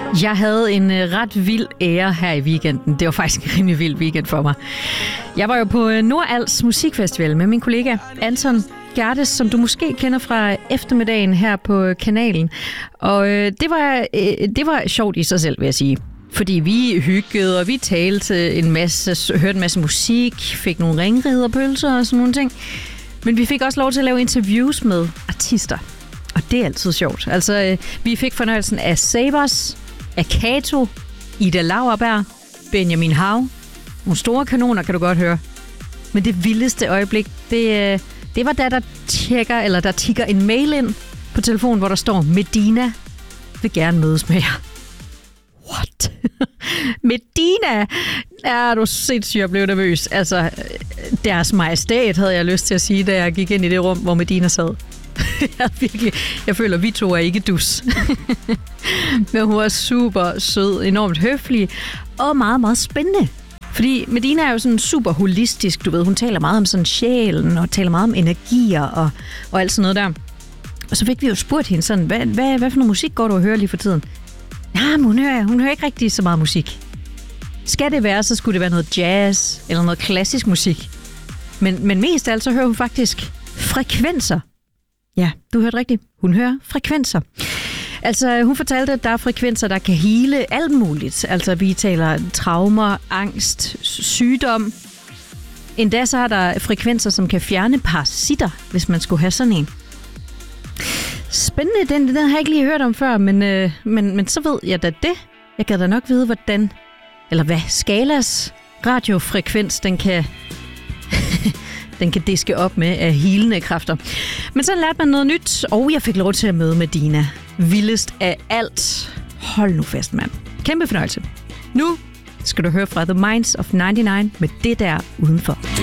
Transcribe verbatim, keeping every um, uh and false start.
Jeg havde en ret vild ære her i weekenden. Det var faktisk en rimelig vild weekend for mig. Jeg var jo på Nordals Musikfestival med min kollega Anton Gerdes, som du måske kender fra eftermiddagen her på kanalen. Og det var, det var sjovt i sig selv, vil jeg sige. Fordi vi hyggede, og vi talte en masse, hørte en masse musik, fik nogle ringriderpølser og sådan nogle ting. Men vi fik også lov til at lave interviews med artister. Og det er altid sjovt. Altså, vi fik fornøjelsen af Sabers, af Kato, Ida Lauerberg, Benjamin Hav. Nogle store kanoner, kan du godt høre. Men det vildeste øjeblik, det, det var da der tjekker, eller der tikker en mail ind på telefonen, hvor der står, Medina vil gerne mødes med jer. What? Medina? Er du sindssygt, jeg blev nervøs. Altså, deres majestæt havde jeg lyst til at sige, da jeg gik ind i det rum, hvor Medina sad. jeg, virkelig, jeg føler, vi to er ikke dus. Men hun var super sød, enormt høflig og meget, meget spændende. Fordi Medina er jo sådan super holistisk, du ved. Hun taler meget om sådan sjælen og taler meget om energier og, og alt sådan noget der. Og så fik vi jo spurgt hende sådan, hvad, hvad, hvad for noget musik går du og hører lige for tiden? Ja, men hun hører, hun hører ikke rigtig så meget musik. Skal det være, så skulle det være noget jazz eller noget klassisk musik. Men, men mest af alt, så hører hun faktisk frekvenser. Ja, du hørte rigtigt. Hun hører frekvenser. Altså, hun fortalte, at der er frekvenser, der kan hele alt muligt. Altså, vi taler traumer, angst, sygdom. Endda så er der frekvenser, som kan fjerne parasitter, hvis man skulle have sådan en. Spændende, den, den har jeg ikke lige hørt om før, men, øh, men, men så ved jeg da det. Jeg kan da nok vide, hvordan, eller hvad Skalas radiofrekvens, den kan, den kan diske op med af healende kræfter. Men så lærte man noget nyt, og jeg fik lov til at møde Medina. Vildest af alt. Hold nu fast, mand. Kæmpe fornøjelse. Nu skal du høre fra The Minds of nioghalvfems med det der udenfor.